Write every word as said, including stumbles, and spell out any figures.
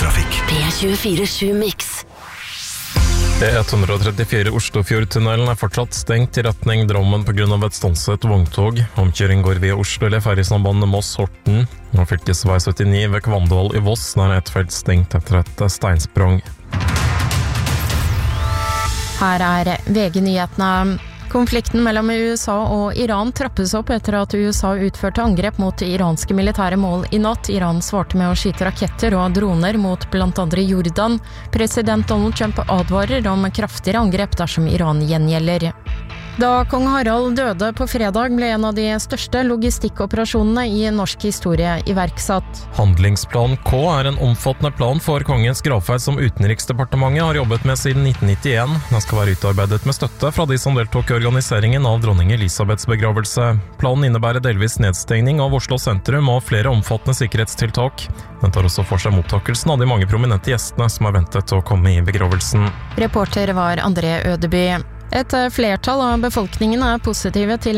trafikk. P tjuefire sju Mix. E ett hundre trettifire Oslofjordtunnelen er fortsatt stengt i retning Drammen på grunn av et stanset vogntog. Omkjøring går via Oslo eller ferjesambandet Moss-Horten. Og fylkesvei syttini ved Kvandal i Voss er et felt stengt etter et steinsprang. Her er V G-nyhetene. Konflikten mellom U S A og Iran trappes opp etter at U S A utførte angrep mot iranske militære mål i natt. Iran svarte med å skyte raketter og droner mot blant andre Jordan. President Donald Trump advarer om kraftigere angrep dersom Iran gjengjelder. Da kong Harald døde på fredag ble en av de største logistikkoperasjonene i norsk historie iverksatt. Handlingsplan K er en omfattende plan for kongens gravferd som Utenriksdepartementet har jobbet med siden nitten nittien. Den skal være utarbeidet med støtte fra de som deltok i organiseringen av dronning Elisabeths begravelse. Planen innebærer delvis nedstengning av Oslo sentrum og flere omfattende sikkerhetstiltak. Den tar også for seg mottakelsen av de mange prominente gjestene som er ventet å komme i begravelsen. Reporter var André Ødeby. Et flertall av befolkningen er positive til